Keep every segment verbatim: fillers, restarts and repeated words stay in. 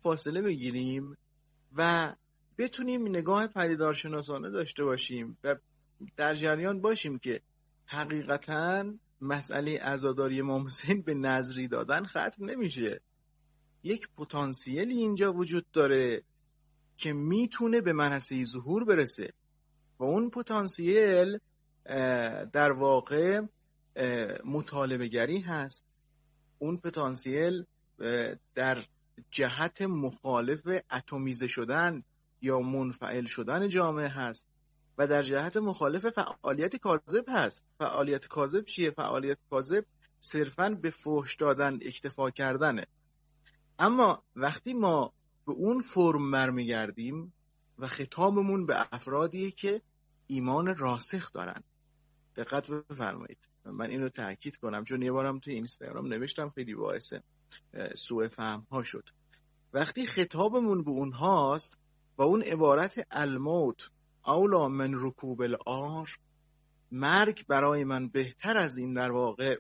فاصله بگیریم و بتونیم نگاه پدیدارشناسانه داشته باشیم و در جریان باشیم که حقیقتاً مسئله عزاداری امام حسین به نظری دادن ختم نمیشه. یک پتانسیلی اینجا وجود داره که میتونه به منصه ظهور برسه و اون پتانسیل در واقع مطالبه گری هست. اون پتانسیل در جهت مخالف اتمیزه شدن یا منفعل شدن جامعه هست و در جهت مخالف فعالیت کاذب هست. فعالیت کاذب چیه؟ فعالیت کاذب صرفاً به فحش دادن اکتفا کردنه. اما وقتی ما به اون فرم برمیگردیم و خطابمون به افرادیه که ایمان راسخ دارن، دقت بفرمایید، من اینو تاکید کنم چون یه بارم توی اینستاگرام نوشتم، خیلی باعث سوء فهم ها شد. وقتی خطابمون به اونهاست و اون عبارت الموت اولا من رکوب العار، مرگ برای من بهتر از این در واقع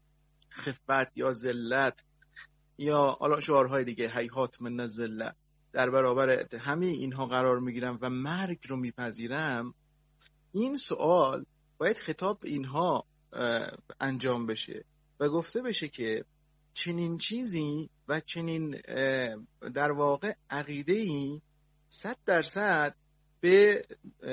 خفت یا ذلت یا حالا شعارهای دیگه هیهات من الذلت در برابر همه اینها قرار میگیرم و مرگ رو میپذیرم، این سوال باید خطاب به اینها انجام بشه و گفته بشه که چنین چیزی و چنین در واقع عقیده‌ای صد درصد به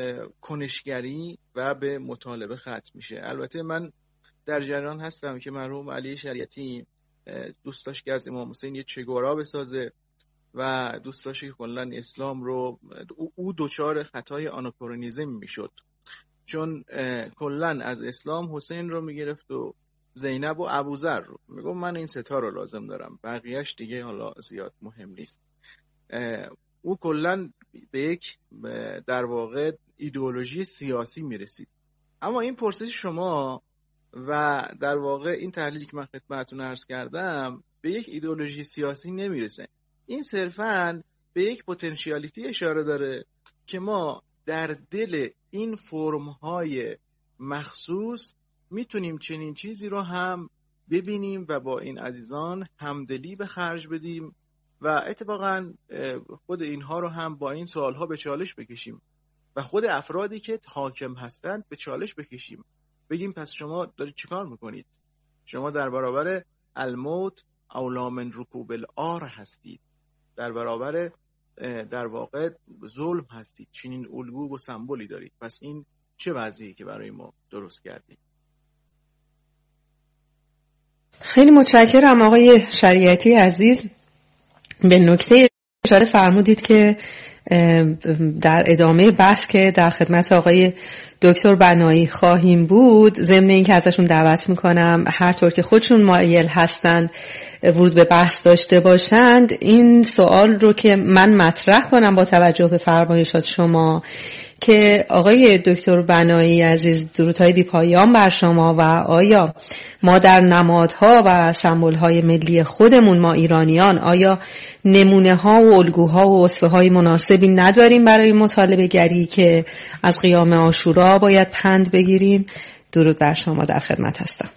کنشگری و به مطالبه ختم میشه. البته من در جریان هستم که مرحوم علی شریعتی دوست داشت که از امام حسین یه چگوارا بسازه و دوست داشت که کلاً اسلام رو او دوچار خطای آناکرونیزم میشد، چون کلاً از اسلام حسین رو میگرفت و زینب و ابوذر رو میگم من این ستا رو لازم دارم، بقیهش دیگه حالا زیاد مهم نیست. او کلاً به یک در واقع ایدئولوژی سیاسی میرسید. اما این پرسش شما و در واقع این تحلیلی که من خدمتتون عرض کردم به یک ایدئولوژی سیاسی نمیرسه. این صرفاً به یک پتانسیالیتی اشاره داره که ما در دل این فرم‌های مخصوص میتونیم چنین چیزی رو هم ببینیم و با این عزیزان همدلی به خرج بدیم و اتفاقاً خود اینها رو هم با این سوالها به چالش بکشیم و خود افرادی که حاکم هستند به چالش بکشیم، بگیم پس شما دارید چیکار میکنید؟ شما در برابر الموت اولا من رکوب العار هستید، در برابر در واقع ظلم هستید، چنین الگو و سمبولی دارید، پس این چه وضعیه که برای ما درست کردید؟ خیلی متشکرم آقای شریعتی عزیز. به نکته اشاره فرمودید که در ادامه بحث که در خدمت آقای دکتر بنایی خواهیم بود، ضمن این که ازشون دعوت میکنم هر طور که خودشون مایل هستند ورود به بحث داشته باشند، این سوال رو که من مطرح کنم با توجه به فرمایشات شما که آقای دکتر بنایی عزیز درودهای بی پایان بر شما، و آیا ما در نمادها و سمبول‌های ملی خودمون ما ایرانیان آیا نمونه‌ها و الگوها و وصفه‌های مناسبی نداریم برای مطالبه گری که از قیام عاشورا باید پند بگیریم؟ درود بر شما، در خدمت هستم.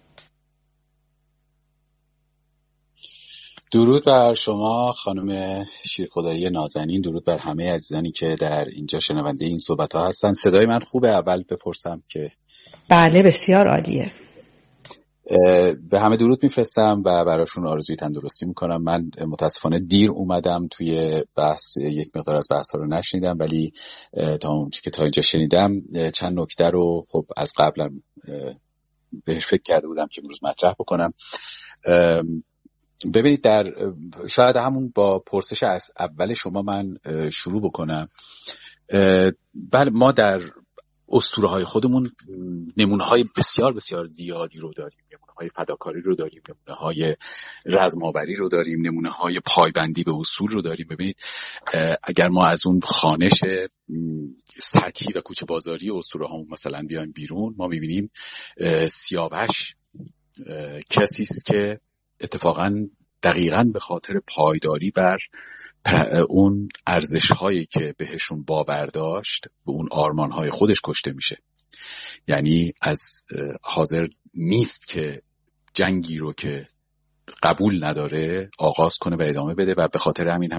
درود بر شما خانم شیرخدایی نازنین، درود بر همه عزیزانی که در اینجا شنونده این صحبت ها هستن. صدای من خوبه؟ اول بپرسم که بله بسیار عالیه. به همه درود میفرستم و براشون آرزوی تندرستی میکنم. من متاسفانه دیر اومدم توی بحث، یک مقدار از بحث ها رو نشنیدم، ولی تا اونچه که تا اینجا شنیدم چند نکته رو خب از قبلم بهش فکر کرده بودم که امروز مطرح بکنم. ببینید، در شاید همون با پرسش از اول شما من شروع بکنم. بله، ما در اسطوره‌های خودمون نمونه‌های بسیار بسیار زیادی رو داریم، نمونه‌های فداکاری رو داریم، نمونه‌های رزم‌آوری رو داریم، نمونه‌های پایبندی به اصول رو داریم. ببینید، اگر ما از اون خوانش سطحی و کوچه بازاری اسطوره‌هامون مثلا بیایم بیرون، ما می‌بینیم سیاوش کسی است که اتفاقاً دقیقاً به خاطر پایداری بر اون ارزش‌هایی که بهشون باور داشت، به اون آرمان‌های خودش کشته میشه. یعنی از حاضر نیست که جنگی رو که قبول نداره آغاز کنه و ادامه بده و به خاطر همین